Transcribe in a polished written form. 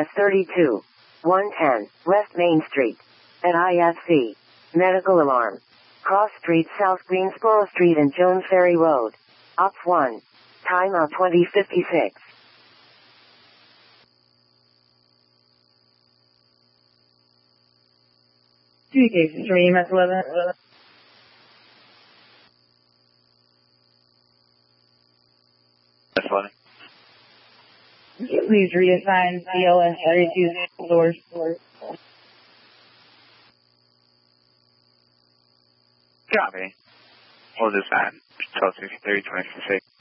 US 32. 110, West Main Street. At IFC. Medical alarm. Cross Street, South Greensboro Street and Jones Ferry Road. Op 1. Timeout 2056. Communications from EMS 11. That's funny. Please reassign CLS 32 source. Copy. We'll just add 1263, 26.